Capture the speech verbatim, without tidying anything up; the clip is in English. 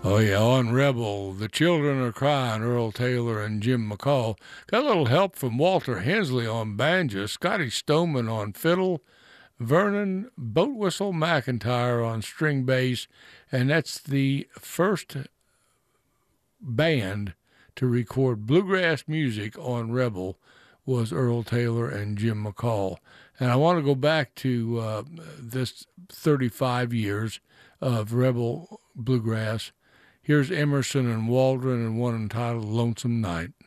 Oh, yeah, on Rebel, The Children Are Crying, Earl Taylor and Jim McCall. Got a little help from Walter Hensley on banjo, Scotty Stoneman on fiddle, Vernon Boat Whistle McIntyre on string bass, and that's the first band to record bluegrass music on Rebel was Earl Taylor and Jim McCall. And I want to go back to uh, this thirty-five years of Rebel bluegrass. Here's Emerson and Waldron and one entitled Lonesome Night.